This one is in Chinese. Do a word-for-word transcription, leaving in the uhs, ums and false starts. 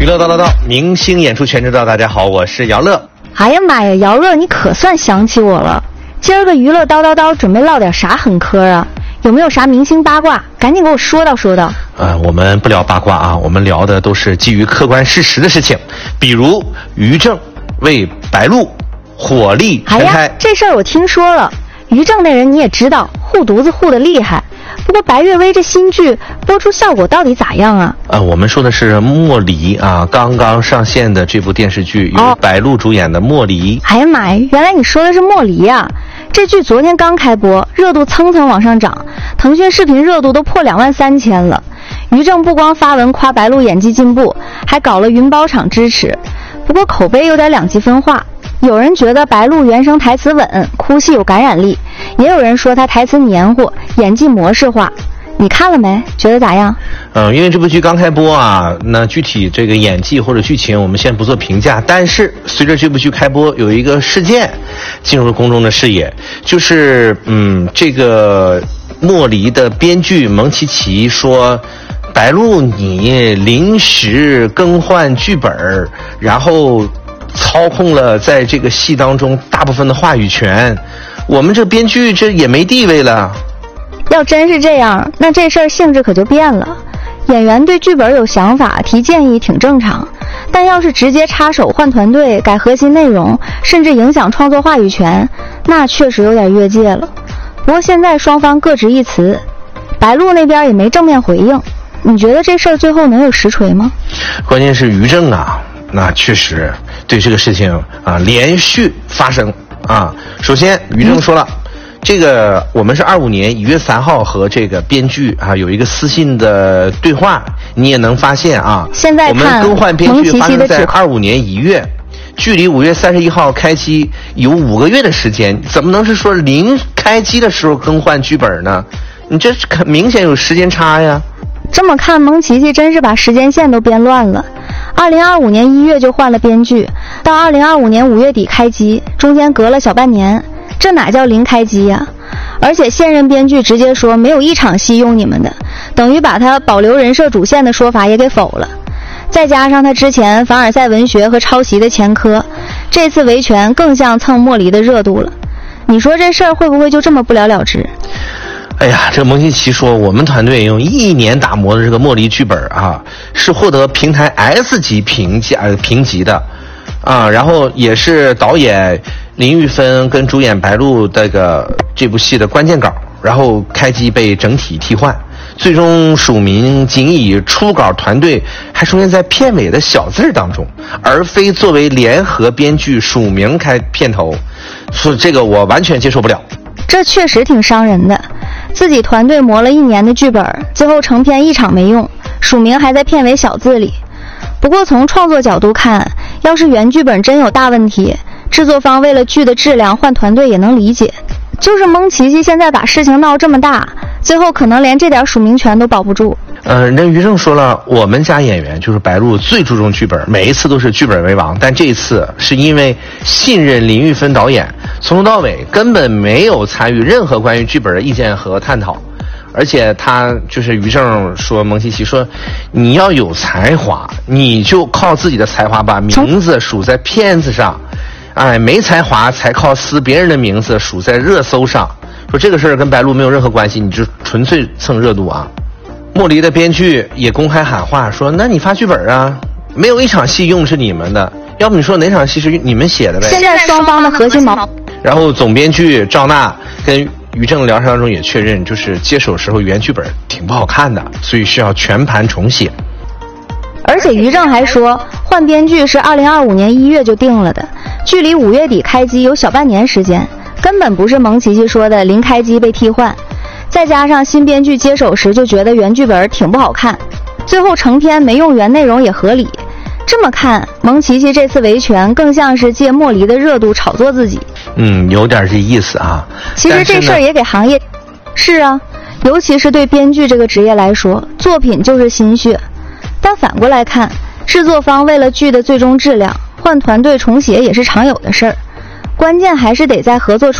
娱乐道道道，明星演出全知道。大家好，我是姚乐。 哎呀妈呀，姚乐，你可算想起我了。今儿个娱乐叨叨叨准备唠点啥狠嗑啊？有没有啥明星八卦？赶紧给我说道说道。 呃，我们不聊八卦啊，我们聊的都是基于客观事实的事情，比如于正为白鹿火力全开。 哎呀，这事儿我听说了。于正那人你也知道，护犊子护得厉害。不过白月薇这新剧播出效果到底咋样啊？ 呃，我们说的是莫离啊，刚刚上线的这部电视剧，由白鹿主演的莫离。 哦、哎呀妈呀，原来你说的是莫离啊！这剧昨天刚开播，热度蹭蹭往上涨，腾讯视频热度都破两万三千了。于正不光发文夸白鹿演技进步，还搞了云包场支持。不过口碑有点两极分化，有人觉得白鹿原声台词稳，哭戏有感染力，也有人说他台词黏糊，演技模式化。你看了没？觉得咋样？ 嗯，因为这部剧刚开播啊，那具体这个演技或者剧情我们先不做评价。但是随着这部剧开播，有一个事件进入了公众的视野，就是嗯，这个莫离的编剧蒙奇奇说，白鹿你临时更换剧本，然后操控了在这个戏当中大部分的话语权，我们这编剧这也没地位了。 要真是这样，那这事儿性质可就变了。演员对剧本有想法提建议挺正常，但要是直接插手换团队改核心内容，甚至影响创作话语权，那确实有点越界了。不过现在双方各执一词，白鹿那边也没正面回应，你觉得这事儿最后能有实锤吗？ 关键是于正啊，那确实对这个事情啊连续发生啊。首先于正说了、嗯这个我们是二五年一月三号和这个编剧啊有一个私信的对话，你也能发现啊， 现在看我们更换编剧发生在二五年一月，距离五月三十一号开机有五个月的时间，怎么能是说临开机的时候更换剧本呢？你这明显有时间差呀。 这么看，蒙奇奇真是把时间线都编乱了。二零二五年一月就换了编剧，到二零二五年五月底开机，中间隔了小半年。这哪叫零开机呀、啊？而且现任编剧直接说没有一场戏用你们的，等于把他保留人设主线的说法也给否了。再加上他之前凡尔赛文学和抄袭的前科，这次维权更像蹭莫离的热度了。你说这事儿会不会就这么不了了之？ 哎呀，这蒙奇奇说，我们团队用一年打磨的这个莫离剧本啊，是获得平台 S 级评价评级的。啊，然后也是导演林玉芬跟主演白鹿这个这部戏的关键稿，然后开机被整体替换，最终署名仅以初稿团队还出现在片尾的小字当中，而非作为联合编剧署名开片头，所以这个我完全接受不了。 这确实挺伤人的，自己团队磨了一年的剧本，最后成片一场没用，署名还在片尾小字里。不过从创作角度看，要是原剧本真有大问题，制作方为了剧的质量换团队也能理解。就是蒙奇奇现在把事情闹这么大，最后可能连这点署名权都保不住。 呃，人家于正说了，我们家演员就是白鹿最注重剧本，每一次都是剧本为王，但这一次是因为信任林玉芬导演，从头到尾根本没有参与任何关于剧本的意见和探讨。而且他就是于正说蒙奇奇说，你要有才华，你就靠自己的才华把名字数在片子上，哎，没才华才靠撕别人的名字数在热搜上。说这个事儿跟白鹿没有任何关系，你就纯粹蹭热度啊。莫离的编剧也公开喊话说，那你发剧本啊，没有一场戏用是你们的，要不你说哪场戏是你们写的呗？ 现在双方的核心矛。 然后总编剧赵娜跟于正聊天当中也确认，就是接手时候原剧本挺不好看的，所以需要全盘重写。 而且于正还说，换编剧是二零二五年一月就定了的，距离五月底开机有小半年时间，根本不是蒙奇奇说的临开机被替换。再加上新编剧接手时就觉得原剧本挺不好看，最后成片没用原内容也合理。这么看，蒙奇奇这次维权更像是借莫离的热度炒作自己。 嗯，有点这意思啊。 其实这事儿也给行业，是啊，尤其是对编剧这个职业来说，作品就是心血。但反过来看，制作方为了剧的最终质量，换团队重写也是常有的事儿。关键还是得在合作